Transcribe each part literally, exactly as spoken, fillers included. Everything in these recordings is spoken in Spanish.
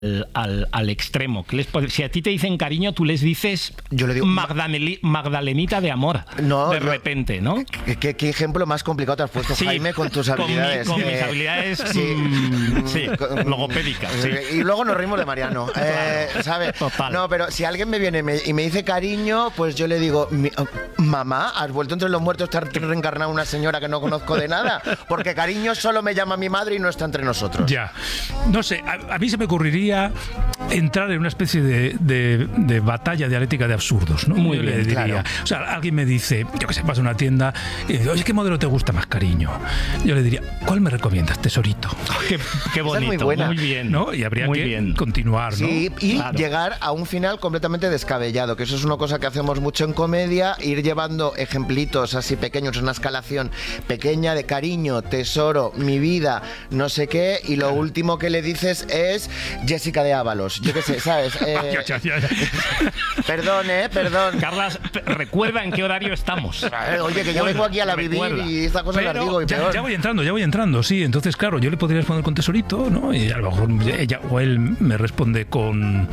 Al, al extremo. Les, si a ti te dicen cariño, tú les dices yo le digo Magdaleni, Magdalenita de amor. No, de no, repente, ¿no? ¿Qué, qué, qué ejemplo más complicado te has puesto, sí, Jaime, con tus habilidades? Con, mi, con eh, mis habilidades sí, mm, sí, logopédicas. Sí. Y luego nos rimos de Mariano. Eh, ¿sabes? Total. No, pero si alguien me viene me, y me dice cariño, pues yo le digo, mamá, ¿has vuelto entre los muertos? ¿Te has reencarnado una señora que no conozco de nada? Porque cariño solo me llama mi madre y no está entre nosotros. Ya. No sé, a, a mí se me ocurriría entrar en una especie de, de, de batalla dialéctica de absurdos, ¿no? Muy yo bien, le diría. claro. O sea, alguien me dice, yo que sé, vas a una tienda y dice, oye, ¿qué modelo te gusta más, cariño? Yo le diría, ¿cuál me recomiendas, tesorito? Qué, qué bonito, muy buena. Muy bien. ¿No? Y habría muy que bien. continuar, ¿no? Sí, y claro. llegar a un final completamente descabellado, que eso es una cosa que hacemos mucho en comedia, ir llevando ejemplitos así pequeños, una escalación pequeña de cariño, tesoro, mi vida, no sé qué, y lo claro. último que le dices es Jessica de Ábalos. Yo qué sé, ¿sabes? Eh, ya, ya, ya. Perdón, ¿eh? Perdón. Carlas, recuerda en qué horario estamos. Oye, que yo vengo aquí a la vivir recuerda. Y estas cosas Pero las digo y ya, peor. ya voy entrando, ya voy entrando, sí. Entonces, claro, yo le podría responder con tesorito, ¿no? Y a lo mejor ella o él me responde con...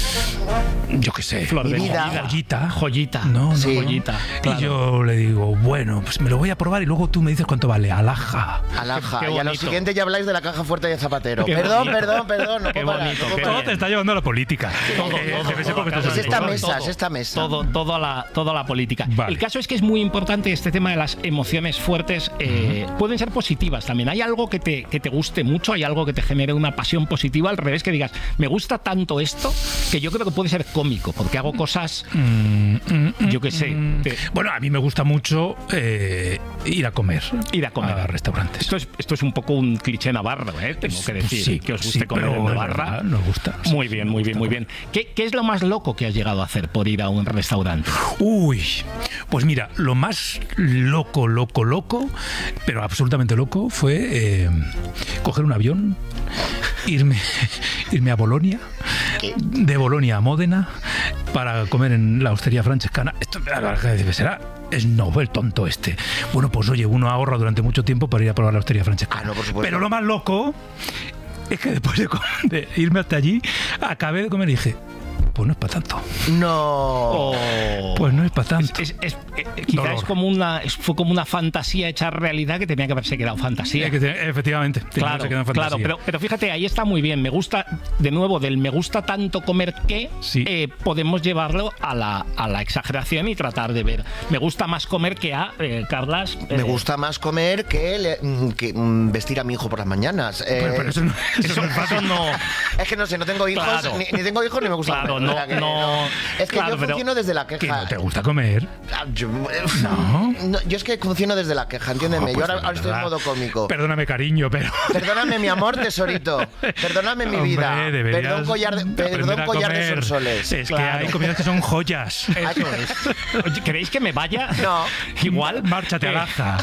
yo qué sé, flor de vida. joyita. Joyita. No, no, sí. joyita. Claro. Y yo le digo, bueno, pues me lo voy a probar y luego tú me dices cuánto vale. Alhaja. Alhaja. Qué, qué y a lo siguiente ya habláis de la caja fuerte de Zapatero. Qué perdón, bonito. perdón, perdón, no Qué puedo parar, bonito, no puedo qué parar. Todo te está llevando a la política. Todo, Eh, todo, debe ser todo, porque todo, estás es esta todo. mesa, todo, es esta mesa. Todo, todo a la, toda la política. Vale. El caso es que es muy importante este tema de las emociones fuertes. Eh, uh-huh. Pueden ser positivas también. Hay algo que te, que te guste mucho, hay algo que te genere una pasión positiva. Al revés, que digas, me gusta tanto esto que yo creo que puede ser cómico, porque hago cosas, mm, mm, yo qué sé. Mm. Te... Bueno, a mí me gusta mucho eh, ir a comer. Ir a comer a restaurantes. Esto es, esto es un poco un cliché navarro, ¿eh? Tengo que decir. Sí, que os guste sí, comer pero en Navarra. Verdad, nos gusta. Muy bien, muy bien, muy bien. ¿Qué, ¿Qué es lo más loco que has llegado a hacer por ir a un restaurante? Uy, pues mira, lo más loco, loco, loco, pero absolutamente loco, fue eh, coger un avión, irme, irme a Bolonia, ¿Qué? de Bolonia a Módena, para comer en la hostería francescana. Esto será... es Nobel tonto este. Bueno, pues oye, uno ahorra durante mucho tiempo para ir a probar la hostería francescana. Ah, no, por supuesto. Pero lo más loco es que después de, de irme hasta allí, acabé de comer y dije, pues no es para tanto. No. Oh. Pues no es para tanto. Es, es, es, eh, quizá es como una, es, fue como una fantasía hecha realidad que tenía que haberse quedado fantasía. Es que te, efectivamente. Claro, claro, pero, pero fíjate, ahí está muy bien. Me gusta, de nuevo, del me gusta tanto comer que sí. eh, podemos llevarlo a la, a la exageración y tratar de ver. Me gusta más comer que a, eh, Carlas. Eh, me gusta más comer que, le, que mm, vestir a mi hijo por las mañanas. Eh, pero, pero eso no, eso eso, no es fácil. Eso no. Es que no sé, no tengo hijos, Claro. ni, ni tengo hijos ni me gusta Claro, comer. no, o sea que, no. Es que Claro, yo pero- funciono desde la queja. ¿Que no te gusta comer? Yo, No. no, yo es que funciono desde la queja, entiéndeme. Oh, yo pues ahora, de ahora estoy en verdad. modo cómico. Perdóname, cariño, pero... Perdóname, mi amor, tesorito. Perdóname, mi Hombre, vida. deberías Perdón, collar de, aprender perdón, a collar de comer. sonsoles. Es Claro. que hay comidas que son joyas. Eso es. Oye, ¿queréis que me vaya? No. Igual. Márchate, Eh, Alaza.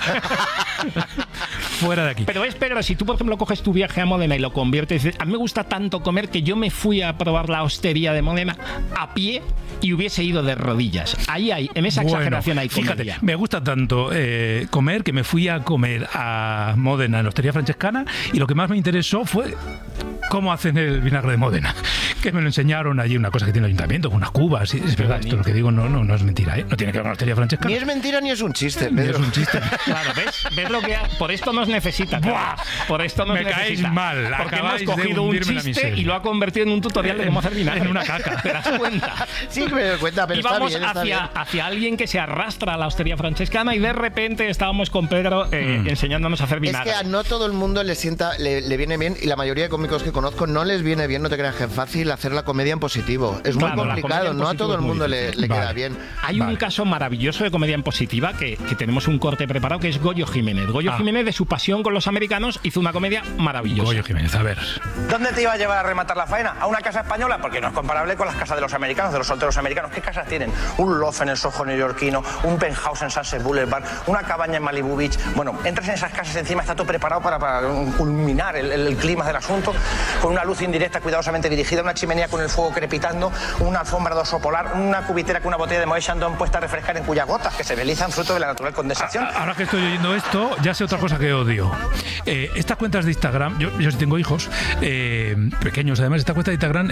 Fuera de aquí. Pero es pero si tú, por ejemplo, coges tu viaje a Módena y lo conviertes, dices, a mí me gusta tanto comer que yo me fui a probar la hostería de Módena a pie y hubiese ido de rodillas. Ahí hay, en esa Bueno, exageración hay fíjate, comedia. me gusta tanto eh, comer que me fui a comer a Módena en la hostería francescana y lo que más me interesó fue cómo hacen el vinagre de Módena, que me lo enseñaron allí, una cosa que tiene el ayuntamiento, unas cubas, y es verdad, esto lo que digo no, no, no es mentira, ¿eh? No tiene que ver con la hostería francescana. Ni es mentira ni es un chiste, Ni Pedro. es un chiste. Claro, ¿ves? ¿Ves lo que ha- por esto nos necesita? Buah, Por esto nos me caéis necesita. mal, Porque hemos acabáis de cogido un hundirme en la chiste miseria. y lo ha convertido en un tutorial de cómo hacer vinagre. En una caca. ¿Te das cuenta? Sí, me doy cuenta, pero Y está vamos bien, está hacia, bien. hacia alguien que se arrastra a la hostería francescana y de repente estábamos con Pedro eh, Mm. enseñándonos a hacer Es vinagre. que a no todo el mundo le sienta, le, le viene bien, y la mayoría de cómicos que conozco no les viene bien, no te creas que es fácil hacer la comedia en positivo. Es Claro, muy la comedia complicado, en no a positivo todo es el muy mundo le, difícil. le Vale. queda bien. Hay Vale. un caso maravilloso de comedia en positiva que, que tenemos un corte preparado, que es Goyo Jiménez. Goyo Ah. Jiménez, de su pasión con los americanos, hizo una comedia maravillosa. Goyo Jiménez, a ver. ¿Dónde te iba a llevar a rematar la faena? ¿A una casa española? Porque no es comparable con las casas de los americanos, de los solteros americanos. ¿Qué casas tienen? Un loft en el Soho neoyorquino, un penthouse en Sunset Boulevard, una cabaña en Malibu Beach. Bueno, entras en esas casas, encima está todo preparado para, para culminar el, el clima del asunto. con una luz indirecta cuidadosamente dirigida, una chimenea con el fuego crepitando, una alfombra de oso polar, una cubitera con una botella de Moët Chandon puesta a refrescar en cuyas gotas que se deslizan fruto de la natural condensación. Ahora que estoy oyendo esto, ya sé otra cosa que odio. Eh, estas cuentas de Instagram, yo, yo sí tengo hijos, eh, pequeños además, esta cuenta de Instagram